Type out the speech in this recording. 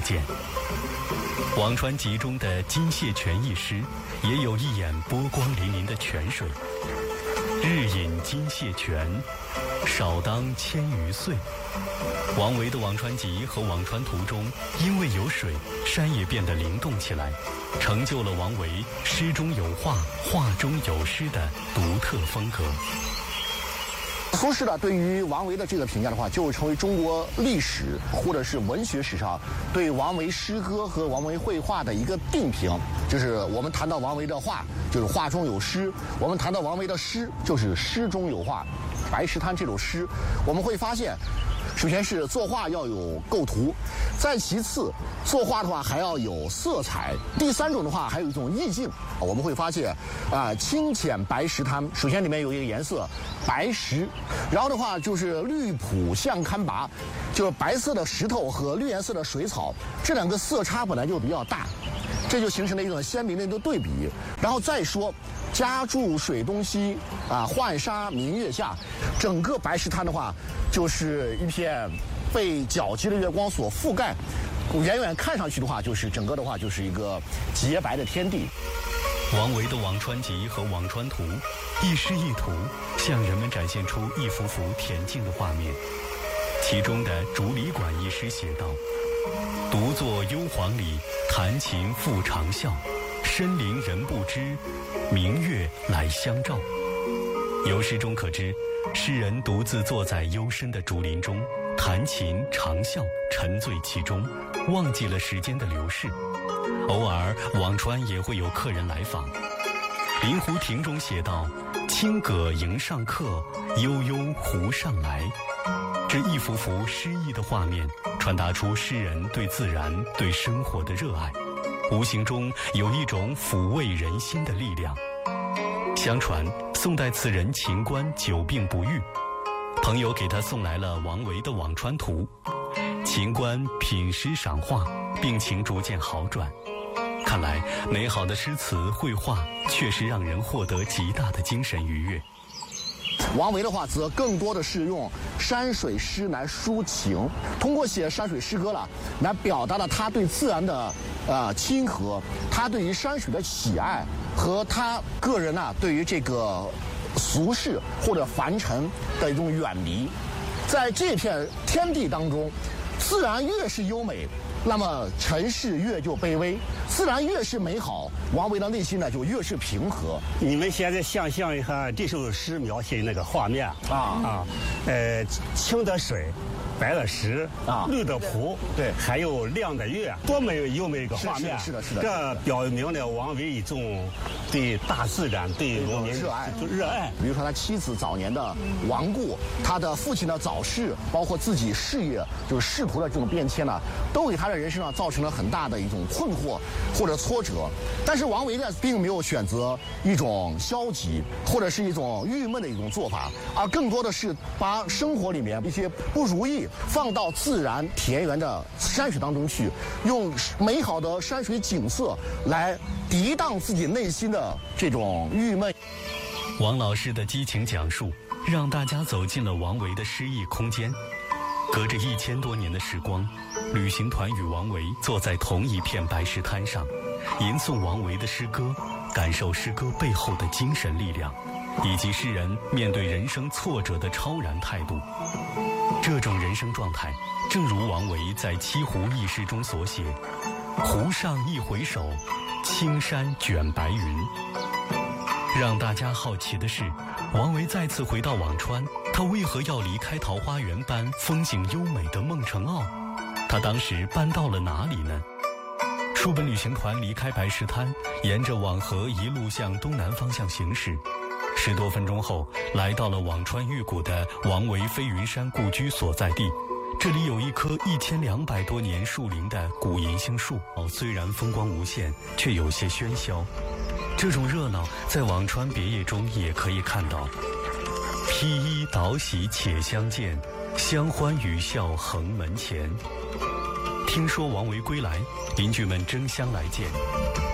见。辋川集中的金蟹泉一诗，也有一眼波光粼粼的泉水。日饮金蟹泉，少当千余岁。王维的《辋川集》和《辋川图》中，因为有水，山也变得灵动起来，成就了王维诗中有画，画中有诗的独特风格。 苏轼呢，对于王维的这个评价的话，就成为中国历史或者是文学史上对王维诗歌和王维绘画的一个定评。就是我们谈到王维的画，就是画中有诗；我们谈到王维的诗，就是诗中有画。《白石滩》这首诗，我们会发现，首先是作画要有构图，再其次，作画的话还要有色彩，第三种的话还有一种意境。我们会发现，清浅白石滩，首先里面有一个颜色白石，然后的话就是绿浦相堪拔，就是白色的石头和绿颜色的水草，这两个色差本来就比较大，这就形成了一种鲜明的一个对比。然后再说家住水东西，浣纱明月下，整个白石滩的话就是一片被皎洁的月光所覆盖，远远看上去的话，就是整个的话就是一个洁白的天地。 王维的《辋川集》和《辋川图》，一诗一图，向人们展现出一幅幅恬静的画面。其中的《竹里馆》一诗写道：“独坐幽篁里，弹琴复长啸。深林人不知，明月来相照。”由诗中可知，诗人独自坐在幽深的竹林中，弹琴长啸，沉醉其中，忘记了时间的流逝。偶尔辋川也会有客人来访。《临湖亭》中写道：“清葛迎上客，悠悠湖上来。”这一幅幅诗意的画面，传达出诗人对自然、对生活的热爱，无形中有一种抚慰人心的力量。相传宋代词人秦观久病不愈，朋友给他送来了王维的《辋川图》。秦观品诗赏画，病情逐渐好转。看来美好的诗词绘画确实让人获得极大的精神愉悦。 王维的话则更多的是用山水诗来抒情，通过写山水诗歌了，来表达了他对自然的亲和，他对于山水的喜爱，和他个人对于这个俗世或者凡尘的一种远离。在这片天地当中，自然越是优美，那么尘世越就卑微；自然越是美好，王维的内心呢就越是平和。 你们现在想象一下这首诗描写的那个画面清的水，白的石，绿的湖，对，还有亮的月，多么优美一个画面！ 是的。 这表明了王维一种对大自然、对农民热爱。 比如说他妻子早年的亡故，他的父亲的早逝，包括自己事业就是仕途的这种变迁呢，都给他的人生上造成了很大的一种困惑或者挫折。但是王维呢，并没有选择一种消极或者是一种郁闷的一种做法，而更多的是把生活里面一些不如意放到自然田园的山水当中去，用美好的山水景色来涤荡自己内心的这种郁闷。 王老师的激情讲述，让大家走进了王维的诗意空间。隔着1000多年的时光，旅行团与王维坐在同一片白石滩上，吟诵王维的诗歌，感受诗歌背后的精神力量，以及诗人面对人生挫折的超然态度。这种人生状态，正如王维在《西湖》一诗中所写：“湖上一回首，青山卷白云。”让大家好奇的是，王维再次回到辋川，他为何要离开桃花源般风景优美的孟城坳？他当时搬到了哪里呢？书本旅行团离开白石滩，沿着辋河一路向东南方向行驶。10多分钟后，来到了辋川玉谷的王维飞云山故居所在地。这里有一棵1200多年树龄的古银杏树，虽然风光无限，却有些喧嚣。这种热闹在辋川别业中也可以看到。披衣导喜且相见，相欢语笑横门前。听说王维归来，邻居们争相来见。